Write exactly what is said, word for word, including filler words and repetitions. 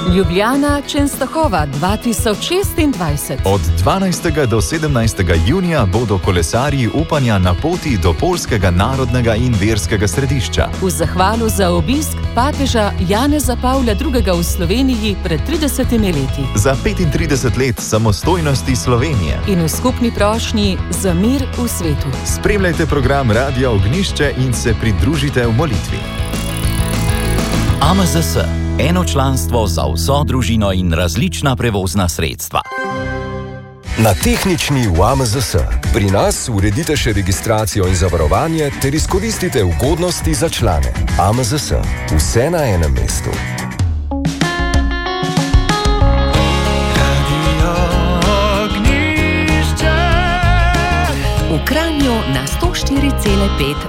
Ljubljana, Częstochowa dva tisoč šestindvajset. Od dvanajstega do sedemnajstega junija bodo kolesarji upanja na poti do poljskega narodnega in verskega središča. V zahvalu za obisk papeža Janeza Pavla drugega. v Sloveniji pred tridesetimi leti. Za petintrideset let samostojnosti Slovenije. In v skupni prošnji za mir v svetu. Spremljajte program Radia Ognišče in se pridružite v molitvi. A M Z S. Eno članstvo za vso družino in različna prevozna sredstva. Na tehnični v A M Z S. Pri nas uredite še registracijo in zavarovanje ter izkoristite ugodnosti za člane. A M Z S. Vse na enem mestu. V Kranju na sto štiri cela pet